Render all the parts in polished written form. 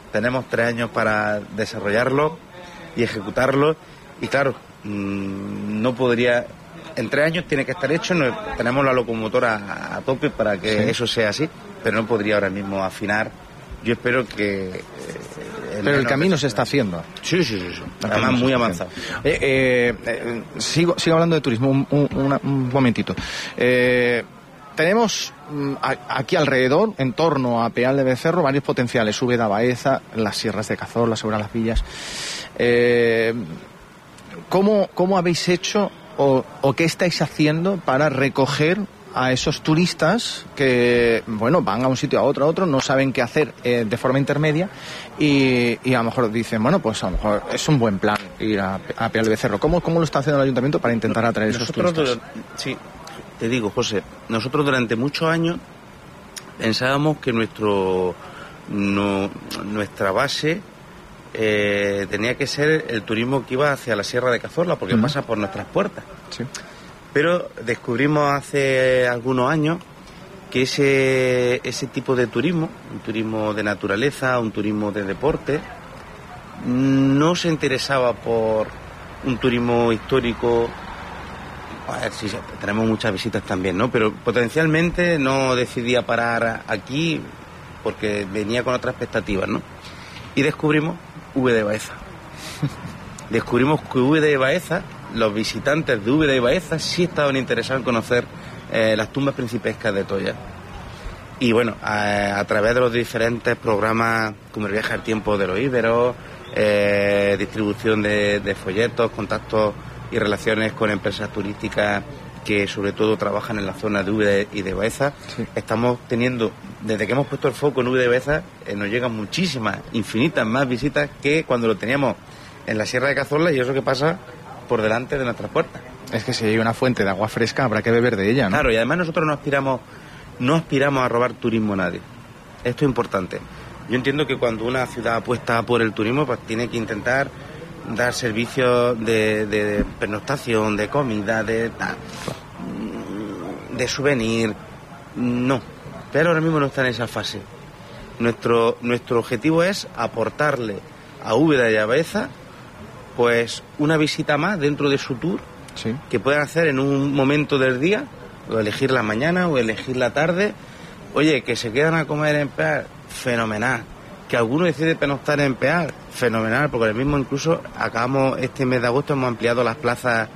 tenemos 3 años para desarrollarlo y ejecutarlo, y claro, no podría, en 3 años tiene que estar hecho, tenemos la locomotora a tope para que eso sea así, pero no podría ahora mismo afinar. Yo espero que... pero el camino se está haciendo. Sí. Además muy avanzado. Sigo hablando de turismo un momentito. Tenemos aquí alrededor, en torno a Peal de Becerro, varios potenciales: Úbeda, Baeza, las sierras de Cazorla, Segura las Villas. ¿Cómo habéis hecho o qué estáis haciendo para recoger a esos turistas que, bueno, van a un sitio a otro, no saben qué hacer de forma intermedia y a lo mejor dicen, bueno, pues a lo mejor es un buen plan ir a Peal de Becerro? ¿Cómo lo está haciendo el ayuntamiento para intentar atraer esos turistas? Sí, te digo, José, nosotros durante muchos años pensábamos que nuestra base tenía que ser el turismo que iba hacia la Sierra de Cazorla, porque pasa por nuestras puertas. Sí. Pero descubrimos hace algunos años que ese tipo de turismo, un turismo de naturaleza, un turismo de deporte, no se interesaba por un turismo histórico. A ver, sí, tenemos muchas visitas también, ¿no? Pero potencialmente no decidía parar aquí porque venía con otras expectativas, ¿no? Y descubrimos Úbeda de Baeza. Descubrimos que Úbeda de Baeza, los visitantes de Úbeda y Baeza sí estaban interesados en conocer las tumbas principescas de Toya. Y bueno, a través de los diferentes programas como el viaje al tiempo de los íberos, distribución de folletos, contactos y relaciones con empresas turísticas que sobre todo trabajan en la zona de Úbeda y de Baeza, estamos teniendo, desde que hemos puesto el foco en Úbeda y Baeza, nos llegan muchísimas, infinitas más visitas que cuando lo teníamos en la Sierra de Cazorla, y eso que pasa por delante de nuestras puertas. Es que si hay una fuente de agua fresca habrá que beber de ella, ¿no? Claro, y además nosotros no aspiramos a robar turismo a nadie. Esto es importante. Yo entiendo que cuando una ciudad apuesta por el turismo, pues tiene que intentar dar servicios de pernoctación, de comida, de souvenir. No, pero ahora mismo no está en esa fase. Nuestro objetivo es aportarle a Úbeda y a Baeza pues una visita más dentro de su tour, sí, que puedan hacer en un momento del día, o elegir la mañana o elegir la tarde. Oye, que se quedan a comer en Peal, fenomenal. Que alguno decide pernoctar en Peal, fenomenal, porque ahora mismo incluso este mes de agosto hemos ampliado las plazas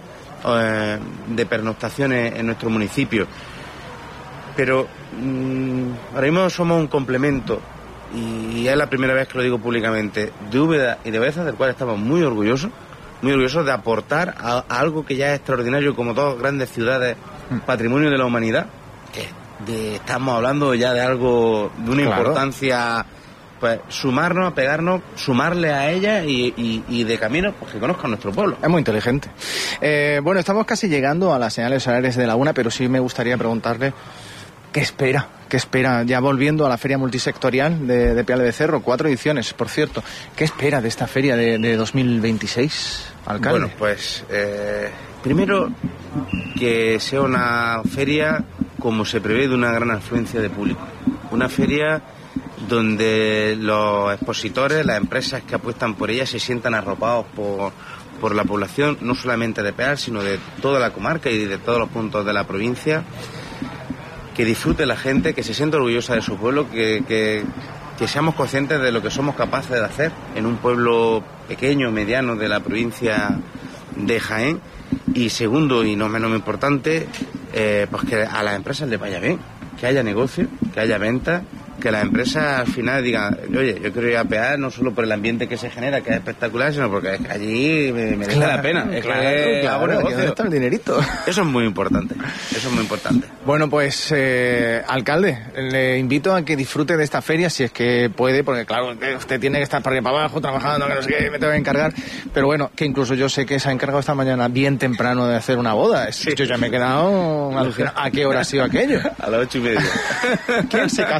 de pernoctaciones en nuestro municipio. Pero ahora mismo somos un complemento, y es la primera vez que lo digo públicamente, de Úbeda y de Baeza, del cual estamos muy orgullosos de aportar a algo que ya es extraordinario, como dos grandes ciudades, patrimonio de la humanidad. Estamos hablando ya de algo de una importancia, pues sumarnos, apegarnos, sumarle a ella y de camino, pues que conozcan nuestro pueblo. Es muy inteligente. Bueno, estamos casi llegando a las señales horarias de la una, pero sí me gustaría preguntarle ¿qué espera? Ya volviendo a la feria multisectorial de Peal de Becerro, 4 ediciones, por cierto. ¿Qué espera de esta feria de 2026, alcalde? Bueno, pues primero que sea una feria como se prevé, de una gran afluencia de público. Una feria donde los expositores, las empresas que apuestan por ella, se sientan arropados por la población, no solamente de Peal, sino de toda la comarca y de todos los puntos de la provincia. Que disfrute la gente, que se sienta orgullosa de su pueblo, que seamos conscientes de lo que somos capaces de hacer en un pueblo pequeño, mediano de la provincia de Jaén. Y segundo, y no menos importante, pues que a las empresas les vaya bien, que haya negocio, que haya venta, que las empresas al final digan, oye, yo quiero ir a Peal no solo por el ambiente que se genera, que es espectacular, sino porque allí merece la pena. Claro, que está el dinerito. Eso es muy importante. Bueno, pues, alcalde, le invito a que disfrute de esta feria, si es que puede, porque claro, usted tiene que estar para arriba para abajo, trabajando, que no sé qué, me tengo que encargar. Pero bueno, que incluso yo sé que se ha encargado esta mañana bien temprano de hacer una boda. Sí. Yo ya me he quedado alucinado. ¿A qué hora ha sido aquello? A las 8:30. ¿Quién se casa a las 8:30?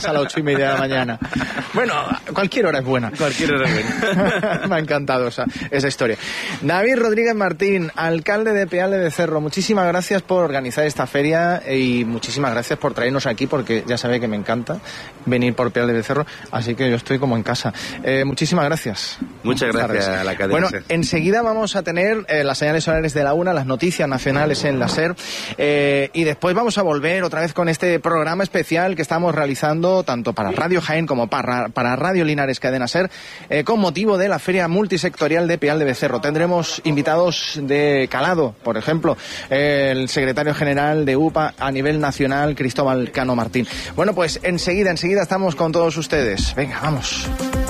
8:30 de la mañana. Bueno, cualquier hora es buena. Cualquier hora es buena. Me ha encantado esa historia. David Rodríguez Martín, alcalde de Peale de Cerro, muchísimas gracias por organizar esta feria y muchísimas gracias por traernos aquí, porque ya sabe que me encanta venir por Peale de Cerro, así que yo estoy como en casa. Muchísimas gracias. Muchas gracias a la cadena. Bueno, enseguida vamos a tener las señales horarias de la 1, las noticias nacionales en la SER, y después vamos a volver otra vez con este programa especial que estamos realizando tanto para Radio Jaén como para Radio Linares Cadena SER, con motivo de la Feria Multisectorial de Peale de Cerro. Tendremos invitados de calado, por ejemplo, el secretario general de UPA a nivel nacional, Cristóbal Cano Martín. Bueno, pues enseguida estamos con todos ustedes. Venga, vamos.